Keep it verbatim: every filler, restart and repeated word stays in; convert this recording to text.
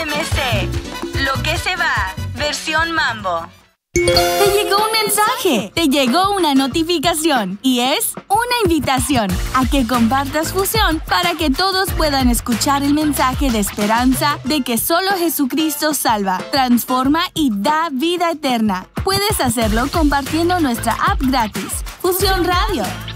M C, lo que se va, versión mambo. Te llegó un mensaje, te llegó una notificación y es una invitación a que compartas Fusión para que todos puedan escuchar el mensaje de esperanza de que solo Jesucristo salva, transforma y da vida eterna. Puedes hacerlo compartiendo nuestra app gratis, Fusión Radio.